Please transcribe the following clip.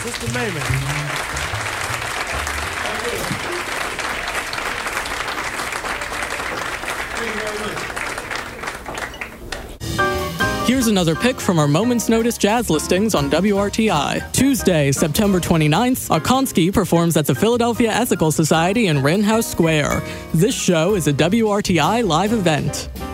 Just a moment. Here's another pick from our Moment's Notice jazz listings on WRTI. Tuesday, September 29th, Okonski performs at the Philadelphia Ethical Society in Wren House Square. This show is a WRTI live event.